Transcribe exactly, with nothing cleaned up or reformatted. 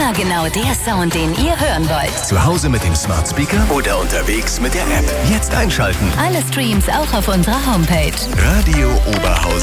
Immer genau der Sound, den ihr hören wollt. Zu Hause mit dem Smart Speaker oder unterwegs mit der App. Jetzt einschalten. Alle Streams auch auf unserer Homepage. Radio Oberhausen.